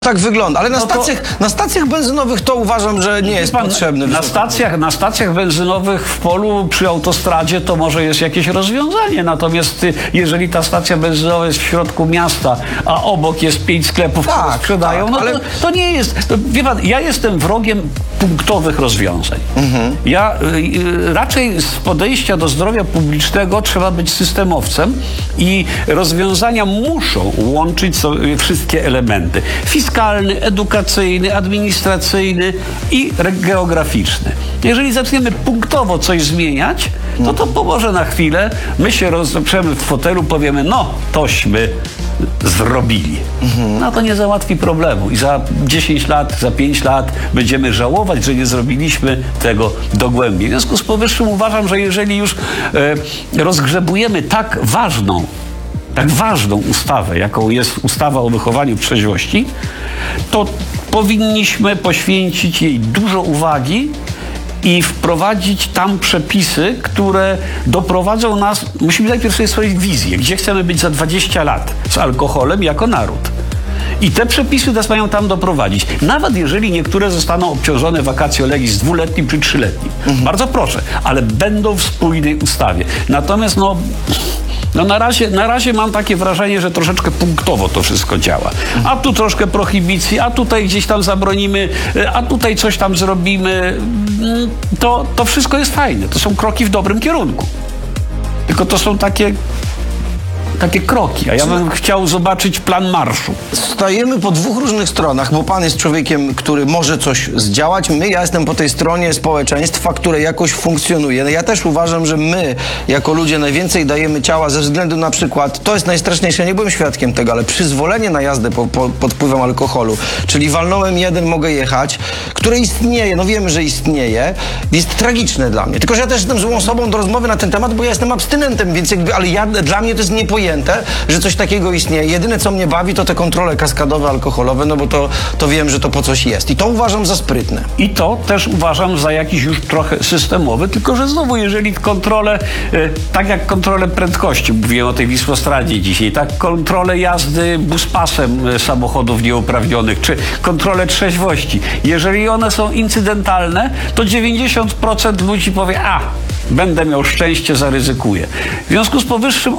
Tak wygląda, ale na stacjach benzynowych to uważam, że nie jest potrzebny. Na stacjach benzynowych w polu przy autostradzie to może jest jakieś rozwiązanie, natomiast jeżeli ta stacja benzynowa jest w środku miasta, a obok jest 5 sklepów, które sprzedają, no ale to nie jest... Wie pan, ja jestem wrogiem punktowych rozwiązań. Ja raczej z podejścia do zdrowia publicznego trzeba być systemowcem i rozwiązania muszą łączyć wszystkie elementy. Fiskalny, edukacyjny, administracyjny i geograficzny. Jeżeli zaczniemy punktowo coś zmieniać, to pomoże na chwilę. My się rozprzemy w fotelu, powiemy, no tośmy zrobili. No to nie załatwi problemu. I za 10 lat, za 5 lat będziemy żałować, że nie zrobiliśmy tego dogłębnie. W związku z powyższym uważam, że jeżeli już rozgrzebujemy tak ważną ustawę, jaką jest ustawa o wychowaniu w trzeźwości, to powinniśmy poświęcić jej dużo uwagi i wprowadzić tam przepisy, które doprowadzą nas... Musimy najpierw sobie stworzyć wizję, gdzie chcemy być za 20 lat z alkoholem jako naród. I te przepisy nas mają tam doprowadzić. Nawet jeżeli niektóre zostaną obciążone vacatio legis 2-letnim czy 3-letnim. Bardzo proszę, ale będą w spójnej ustawie. Natomiast na razie mam takie wrażenie, że troszeczkę punktowo to wszystko działa. A tu troszkę prohibicji, a tutaj gdzieś tam zabronimy, a tutaj coś tam zrobimy. To wszystko jest fajne. To są kroki w dobrym kierunku. Tylko to są takie kroki, a ja bym chciał zobaczyć plan marszu. Stajemy po dwóch różnych stronach, bo pan jest człowiekiem, który może coś zdziałać. Ja jestem po tej stronie społeczeństwa, które jakoś funkcjonuje. Ja też uważam, że my, jako ludzie, najwięcej dajemy ciała ze względu na przykład, to jest najstraszniejsze, nie byłem świadkiem tego, ale przyzwolenie na jazdę pod wpływem alkoholu, czyli walnąłem jeden, mogę jechać, które istnieje, no wiemy, że istnieje, jest tragiczne dla mnie. Tylko że ja też jestem złą osobą do rozmowy na ten temat, bo ja jestem abstynentem, więc dla mnie to jest niepojęte, że coś takiego istnieje. Jedyne, co mnie bawi, to te kontrole kaskadowe, alkoholowe, no bo to wiem, że to po coś jest. I to uważam za sprytne. I to też uważam za jakiś już trochę systemowy, tylko że znowu, jeżeli kontrole, tak jak kontrole prędkości, mówiłem o tej Wisłostradzie dzisiaj, tak kontrole jazdy buspasem samochodów nieuprawnionych, czy kontrole trzeźwości, jeżeli one są incydentalne, to 90% ludzi powie, będę miał szczęście, zaryzykuję. W związku z powyższym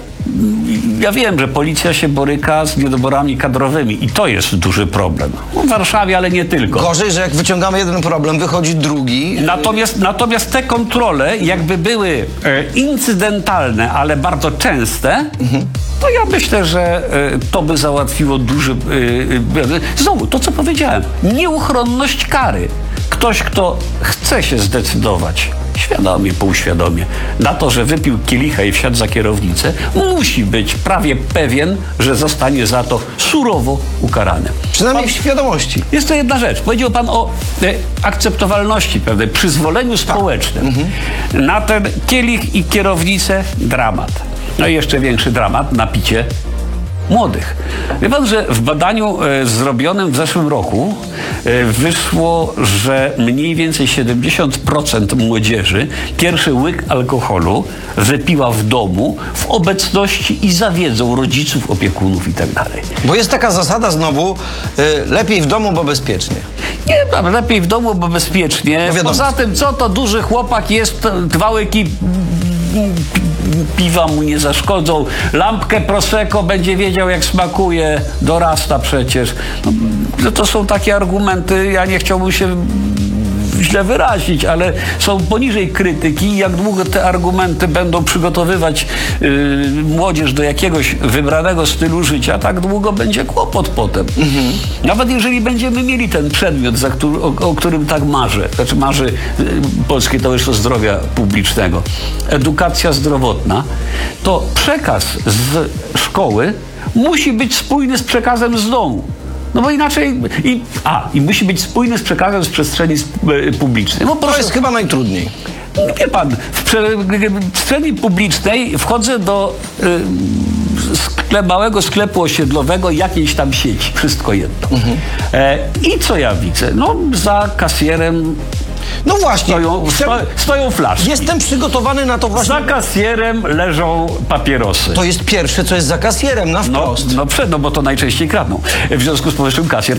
ja wiem, że policja się boryka z niedoborami kadrowymi i to jest duży problem. W Warszawie, ale nie tylko. Gorzej, że jak wyciągamy jeden problem, wychodzi drugi. Natomiast te kontrole jakby były incydentalne, ale bardzo częste, to ja myślę, że to by załatwiło duży... Znowu, to co powiedziałem, nieuchronność kary. Ktoś, kto chce się zdecydować, świadomie, półświadomie, na to, że wypił kielicha i wsiadł za kierownicę, musi być prawie pewien, że zostanie za to surowo ukarany. Przynajmniej w świadomości. Jest to jedna rzecz. Powiedział pan o akceptowalności pewnej, przyzwoleniu społecznym. Na ten kielich i kierownicę dramat. No i jeszcze większy dramat, napicie młodych. Wie pan, że w badaniu zrobionym w zeszłym roku wyszło, że mniej więcej 70% młodzieży pierwszy łyk alkoholu wypiła w domu w obecności i za wiedzą rodziców, opiekunów i tak dalej. Bo jest taka zasada znowu, lepiej w domu, bo bezpiecznie. Nie, lepiej w domu, bo bezpiecznie. No poza tym, co to duży chłopak jest, 2 łyki piwa mu nie zaszkodzą, lampkę Prosecco będzie wiedział, jak smakuje, dorasta przecież. To są takie argumenty, ja nie chciałbym się źle wyrazić, ale są poniżej krytyki. Jak długo te argumenty będą przygotowywać młodzież do jakiegoś wybranego stylu życia, tak długo będzie kłopot potem. Nawet jeżeli będziemy mieli ten przedmiot, o którym tak marzy Polskie Towarzystwo Zdrowia Publicznego, edukacja zdrowotna, to przekaz z szkoły musi być spójny z przekazem z domu. No bo inaczej... I musi być spójny z przekazem z przestrzeni publicznej. No to jest chyba najtrudniej. Wie pan, w przestrzeni publicznej wchodzę do małego sklepu osiedlowego jakiejś tam sieci. Wszystko jedno. I co ja widzę? No za kasjerem No właśnie. Stoją flaszki. Jestem przygotowany na to właśnie. Za kasjerem leżą papierosy. To jest pierwsze, co jest za kasjerem, na wprost. No bo to najczęściej kradną. W związku z powyższym kasjer